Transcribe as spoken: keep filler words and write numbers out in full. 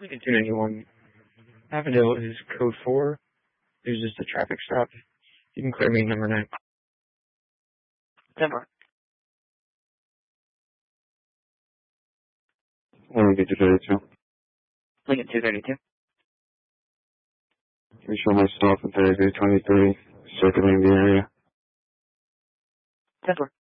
Lincoln two ninety-one. Avondale is code four. There's just a traffic stop. You can clear me number nine. Denver. Lincoln two thirty-two. Lincoln two thirty-two. We show myself in thirty-three twenty-three, circling the area. Denver.